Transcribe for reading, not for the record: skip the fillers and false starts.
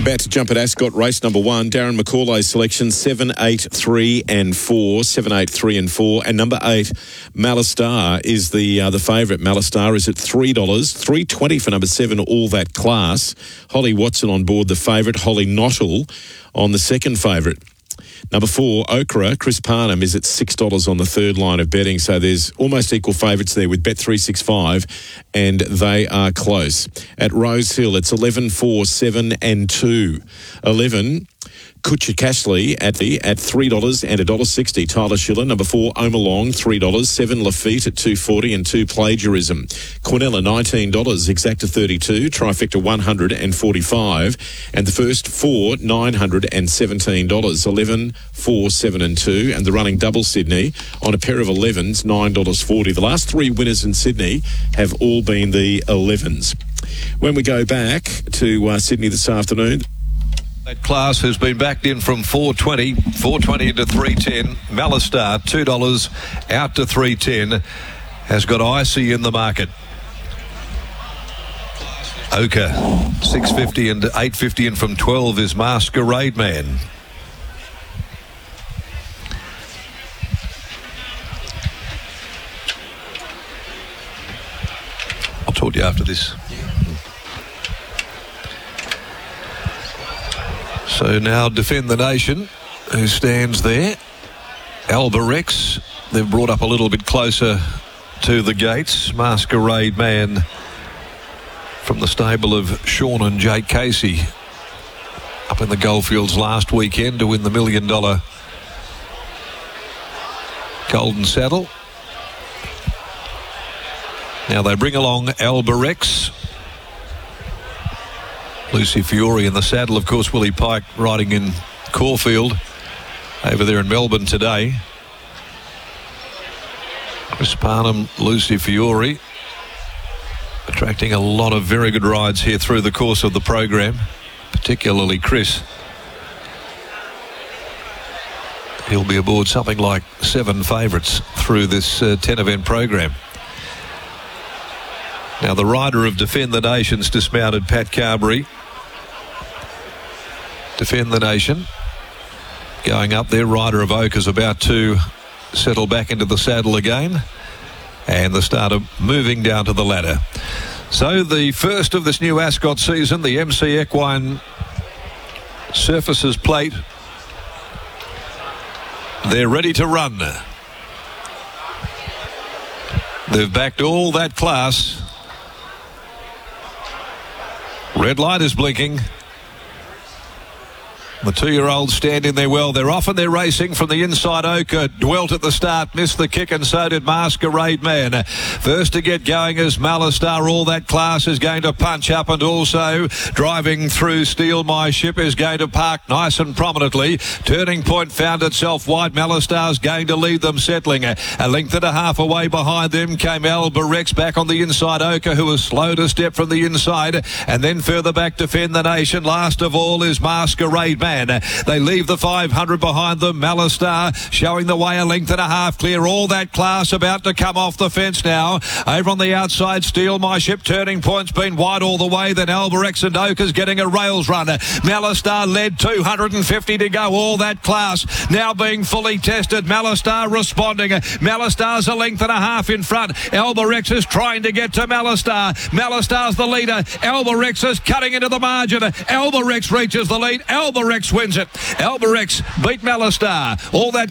About to jump at Ascot, race number 1. Darren McCauley's selection, 7, 8, 3 and 4. 7, 8, 3 and 4. And number 8, Malastar is the favourite. Malastar is at $3. $3.20 for number 7, All That Class. Holly Watson on board the favourite. Holly Nottle on the second favourite. Number 4, Okra, Chris Parnham is at $6 on the third line of betting. So there's almost equal favourites there with Bet365, and they are close. At Rose Hill, it's 11, 4, 7 and 2. 11, Kutcher Cashley at $3 and $1.60. Tyler Schiller, number 4, Omalong, $3. 7, Lafitte at $2.40 and 2, Plagiarism. Cornella, $19, Exacta $32, Trifecta $145, and the first 4, $917. 11, 4, 7 and 2, and the running double Sydney on a pair of 11s, $9.40. The last 3 winners in Sydney have all been the 11s. When we go back to Sydney this afternoon, that class has been backed in from $4.20 to $3.10. Malastar, $2 out to $3.10, has got Icy in the market. Oka, $6.50 and $8.50, and from 12 is Masquerade Man. I'll talk to you after this. So now Defend the Nation, who stands there. Albarex, they've brought up a little bit closer to the gates. Masquerade Man from the stable of Sean and Jake Casey, up in the Goldfields last weekend to win the $1 million Golden Saddle. Now they bring along Albarex. Lucy Fiore in the saddle, of course. Willie Pike riding in Caulfield over there in Melbourne today. Chris Parnham, Lucy Fiore, attracting a lot of very good rides here through the course of the program, particularly Chris. He'll be aboard something like 7 favourites through this 10-event program. Now the rider of Defend the Nation's dismounted, Pat Carberry. Defend the Nation going up there. Rider of Oak is about to settle back into the saddle again, and the starter moving down to the ladder. So the first of this new Ascot season, the MC Equine Surfaces Plate, they're ready to run. They've backed All That Class. Red light is blinking. The 2-year-olds standing there well. They're off and they're racing from the inside. Oka dwelt at the start, missed the kick, and so did Masquerade Man. First to get going is Malastar. All That Class is going to punch up, and also driving through Steal My Ship is going to park nice and prominently. Turning Point found itself wide. Malastar's going to lead them, settling a length and a half away behind them came Albarex back on the inside. Oka, who was slow to step from the inside, and then further back Defend the Nation. Last of all is Masquerade Man. They leave the 500 behind them. Malastar showing the way a length and a half clear. All That Class about to come off the fence now. Over on the outside, Steal My Ship. Turning Point's been wide all the way. Then Albarex and Oka's getting a rails run. Malastar led, 250 to go. All That Class now being fully tested. Malastar responding. Malastar's a length and a half in front. Albarex is trying to get to Malastar. Malastar's the leader. Albarex is cutting into the margin. Albarex reaches the lead. Albarex wins it. Albarex beat Malastar. All That